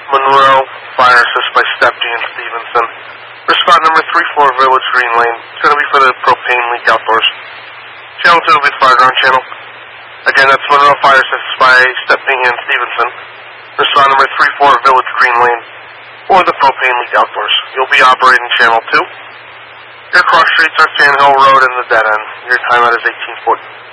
Monroe, fire assist by Stepney and Stevenson. Respond number 34, Village Green Lane. It's going to be for the propane leak outdoors. Channel 2 will be the fire ground channel. Again, that's Monroe, fire assist by Stepney and Stevenson. Respond number 34, Village Green Lane, or the propane leak outdoors. You'll be operating channel 2. Your cross streets are Sand Hill Road and the dead end. Your timeout is 1840.